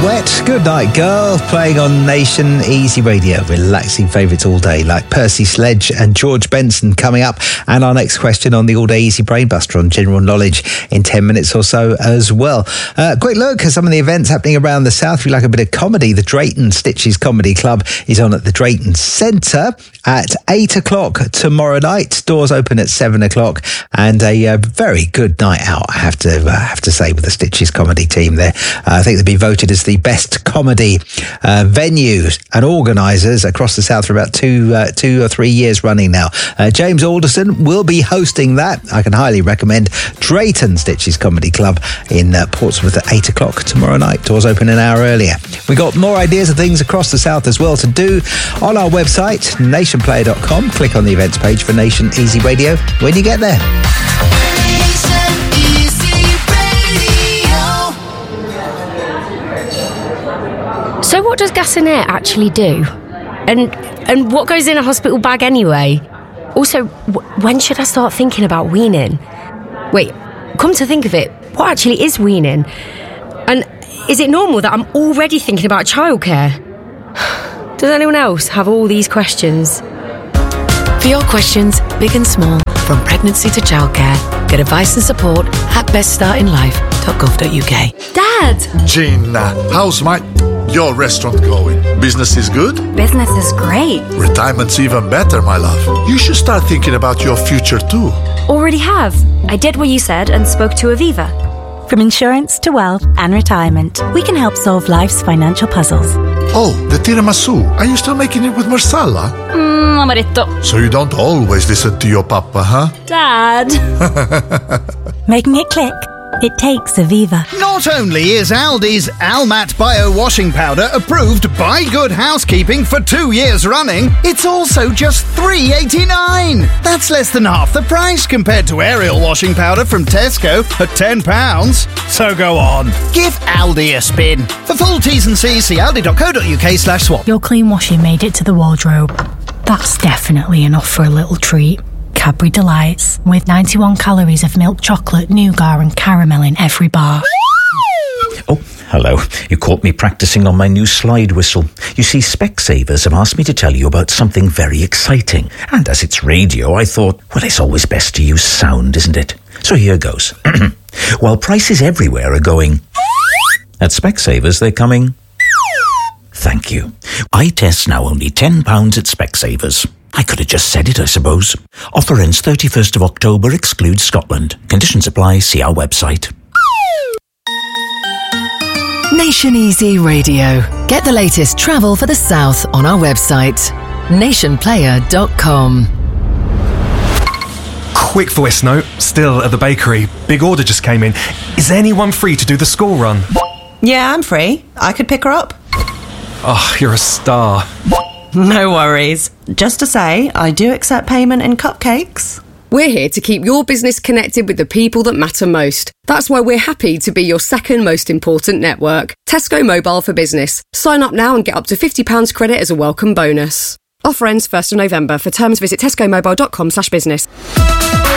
Wet, Good Night Girl, playing on Nation Easy Radio. Relaxing favourites all day, like Percy Sledge and George Benson coming up. And our next question on the All Day Easy Brainbuster on general knowledge in 10 minutes or so as well. Quick look at some of the events happening around the south. If you like a bit of comedy, the Drayton Stitches Comedy Club is on at the Drayton Centre at 8 o'clock tomorrow night. Doors open at 7 o'clock, and a very good night out, I have to say, with the Stitches comedy team there. I think they've been voted as the best comedy venues and organisers across the south for about two or 3 years running now. James Alderson will be hosting that. I can highly recommend Drayton Stitches Comedy Club in Portsmouth at 8 o'clock tomorrow night. Doors open an hour earlier. We got more ideas of things across the south as well to do on our website, nationplayer.com. Click on the events page for Nation Easy Radio when you get there. So what does gas and air actually do? And what goes in a hospital bag anyway? Also, when should I start thinking about weaning? Wait, come to think of it, what actually is weaning? And is it normal that I'm already thinking about childcare? Does anyone else have all these questions? For your questions, big and small, from pregnancy to childcare, get advice and support at beststartinlife.gov.uk. Dad! Gina, how's your restaurant going? Business is good? Business is great. Retirement's even better, my love. You should start thinking about your future too. Already have. I did what you said and spoke to Aviva. From insurance to wealth and retirement, we can help solve life's financial puzzles. Oh, the tiramisu. Are you still making it with marsala? Amaretto. So you don't always listen to your papa, huh? Dad. Making it click? It takes Aviva. Not only is Aldi's Almat Bio Washing Powder approved by Good Housekeeping for 2 years running, it's also just $3.89. That's less than half the price compared to Ariel Washing Powder from Tesco at £10. So go on, give Aldi a spin. For full T's and C's, see aldi.co.uk/swap. Your clean washing made it to the wardrobe. That's definitely enough for a little treat. Cadbury Delights, with 91 calories of milk chocolate, nougat and caramel in every bar. Oh, hello. You caught me practicing on my new slide whistle. You see, Specsavers have asked me to tell you about something very exciting. And as it's radio, I thought, well, it's always best to use sound, isn't it? So here goes. While prices everywhere are going, at Specsavers they're coming. Thank you. Eye tests now only £10 at Specsavers. I could have just said it, I suppose. Offer ends 31st of October, excludes Scotland. Conditions apply, see our website. Nation Easy Radio. Get the latest travel for the south on our website, nationplayer.com. Quick voice note, still at the bakery. Big order just came in. Is anyone free to do the school run? Yeah, I'm free. I could pick her up. Oh, you're a star. No worries. Just to say, I do accept payment in cupcakes. We're here to keep your business connected with the people that matter most. That's why we're happy to be your second most important network. Tesco Mobile for Business. Sign up now and get up to £50 credit as a welcome bonus. Offer ends 1st of November. For terms, visit tescomobile.com/business.